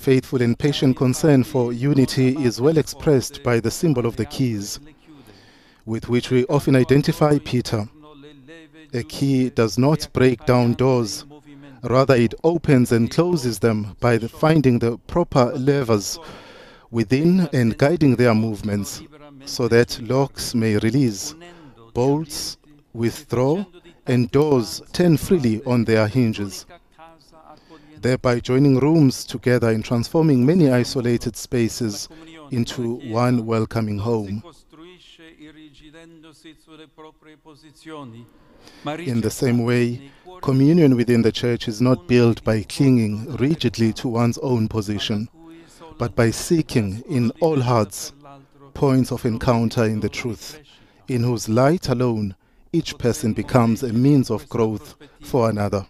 faithful and patient concern for unity is well expressed by the symbol of the keys, with which we often identify Peter. A key does not break down doors, rather it opens and closes them by finding the proper levers within and guiding their movements, so that locks may release, bolts withdraw, and doors turn freely on their hinges, thereby joining rooms together and transforming many isolated spaces into one welcoming home. In the same way, communion within the church is not built by clinging rigidly to one's own position, but by seeking in all hearts points of encounter in the truth, in whose light alone each person becomes a means of growth for another.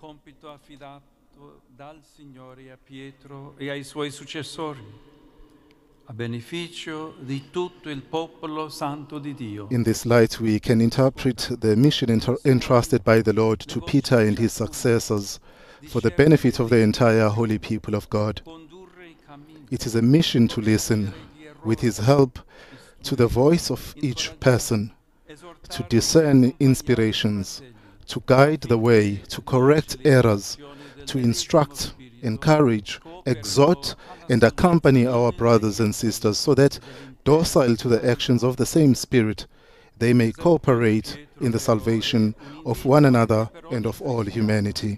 In this light, we can interpret the mission entrusted by the Lord to Peter and his successors for the benefit of the entire holy people of God. It is a mission to listen, with his help, to the voice of each person, to discern inspirations, to guide the way, to correct errors, to instruct, encourage, exhort, and accompany our brothers and sisters so that, docile to the actions of the same Spirit, they may cooperate in the salvation of one another and of all humanity.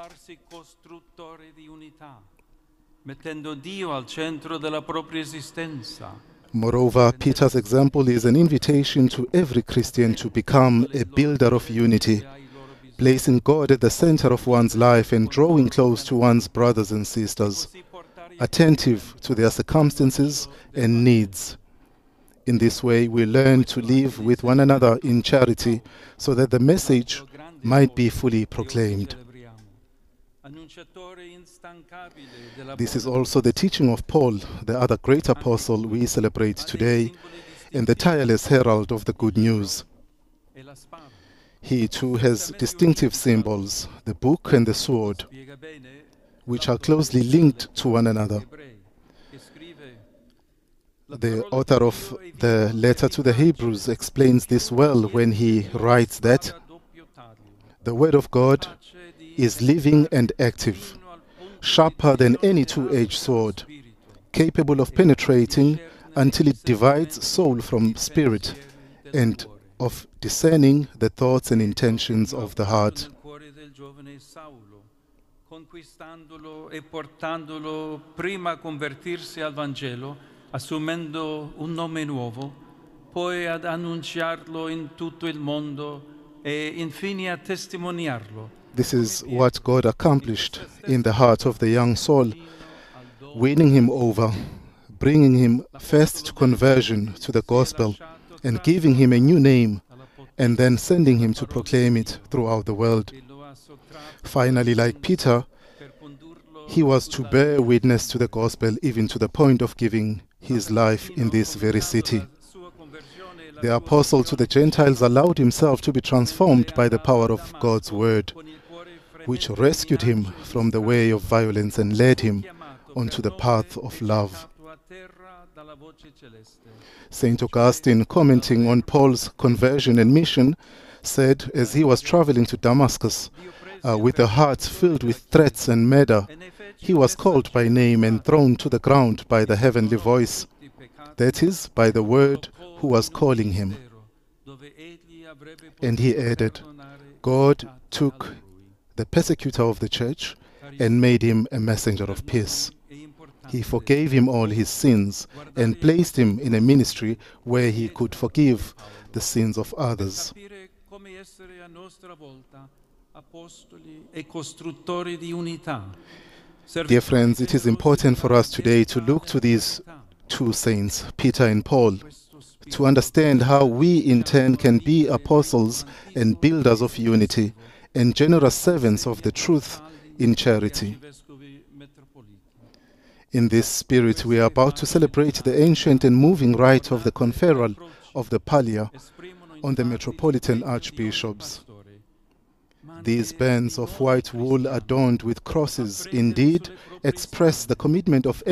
Moreover, Peter's example is an invitation to every Christian to become a builder of unity, placing God at the center of one's life and drawing close to one's brothers and sisters, attentive to their circumstances and needs. In this way, we learn to live with one another in charity so that the message might be fully proclaimed. This is also the teaching of Paul, the other great apostle we celebrate today, and the tireless herald of the good news. He too has distinctive symbols, the book and the sword, which are closely linked to one another. The author of the letter to the Hebrews explains this well when he writes that the Word of God is living and active, sharper than any two-edged sword, capable of penetrating until it divides soul from spirit, and of discerning the thoughts and intentions of the heart. Conquistandolo e portandolo prima a convertirsi al Vangelo, assumendo un nome nuovo, poi ad annunciarlo in tutto il mondo e infine a testimoniarlo. This is what God accomplished in the heart of the young Saul, winning him over, bringing him first to conversion to the gospel, and giving him a new name, and then sending him to proclaim it throughout the world. Finally, like Peter, he was to bear witness to the gospel even to the point of giving his life in this very city. The apostle to the Gentiles allowed himself to be transformed by the power of God's word, which rescued him from the way of violence and led him onto the path of love. Saint Augustine, commenting on Paul's conversion and mission, said as he was traveling to Damascus with a heart filled with threats and murder, he was called by name and thrown to the ground by the heavenly voice, that is, by the Word who was calling him. And he added, God took the persecutor of the church and made him a messenger of peace. He forgave him all his sins and placed him in a ministry where he could forgive the sins of others. Dear friends, it is important for us today to look to these two saints, Peter and Paul, to understand how we in turn can be apostles and builders of unity and generous servants of the truth in charity. In this spirit, we are about to celebrate the ancient and moving rite of the conferral of the Pallia on the metropolitan archbishops. These bands of white wool adorned with crosses indeed express the commitment of